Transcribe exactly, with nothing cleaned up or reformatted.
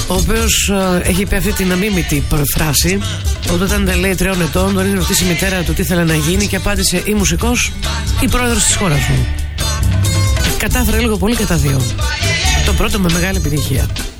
ο οποίος ε, έχει πει αυτή την αμίμητη φράση. Όταν ήταν, λέει, τριών ετών, τον είχε ρωτήσει η μητέρα του τι ήθελε να γίνει και απάντησε ή μουσικός ή πρόεδρος της χώρας μου. Κατάφερε λίγο πολύ και τα δύο. Το πρώτο με μεγάλη επιτυχία.